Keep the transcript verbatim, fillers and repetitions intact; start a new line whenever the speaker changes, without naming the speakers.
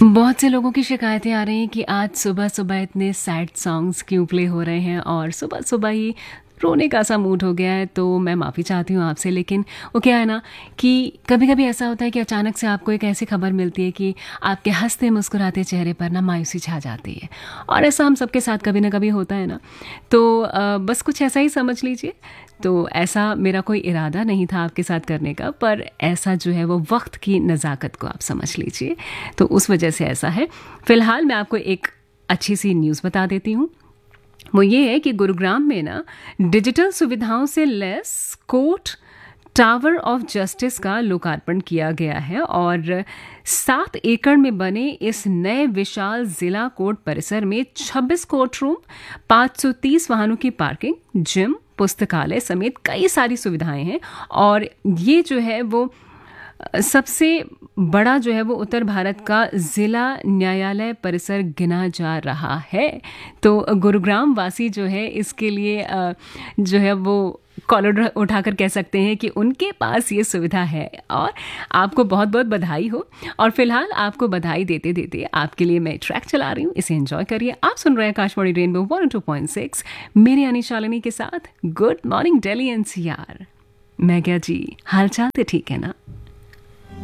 बहुत से लोगों की शिकायतें आ रही हैं कि आज सुबह-सुबह इतने सैड सॉन्ग्स क्यों प्ले हो रहे हैं और सुबह-सुबह ही रोने का सा मूड हो गया है। तो मैं माफ़ी चाहती हूँ आपसे, लेकिन वो क्या है ना कि कभी-कभी ऐसा होता है कि अचानक से आपको एक ऐसी खबर मिलती है कि आपके हँसते मुस्कुराते चेहरे पर ना मायूसी छा जाती है, और ऐसा हम सबके साथ कभी ना कभी होता है ना। तो अ, बस कुछ ऐसा ही समझ लीजिए। तो ऐसा मेरा कोई इरादा नहीं था आपके साथ करने का, पर ऐसा जो है वो वक्त की नज़ाकत को आप समझ लीजिए, तो उस वजह से ऐसा है। फ़िलहाल मैं आपको एक अच्छी सी न्यूज़ बता देती हूँ। वो ये है कि गुरुग्राम में ना डिजिटल सुविधाओं से lace court tower of justice का लोकार्पण किया गया है, और सात एकड़ में बने इस नए विशाल जिला कोर्ट परिसर में छब्बीस कोर्ट रूम, पाँच सौ तीस वाहनों की पार्किंग, जिम, पुस्तकालय समेत कई सारी सुविधाएं हैं। और ये जो है वो सबसे बड़ा जो है वो उत्तर भारत का ज़िला न्यायालय परिसर गिना जा रहा है। तो गुरुग्राम वासी जो है इसके लिए अ, जो है वो कॉलर उठाकर कह सकते हैं कि उनके पास ये सुविधा है, और आपको बहुत बहुत बधाई हो। और फिलहाल आपको बधाई देते देते आपके लिए मैं ट्रैक चला रही हूँ, इसे एंजॉय करिए। आप सुन रहे हैं Akashvani rainbow one two point six, मेरे यानी शालिनी के साथ। Good morning Delhi N C R. मैं क्या जी, हाल चाल तो ठीक है ना?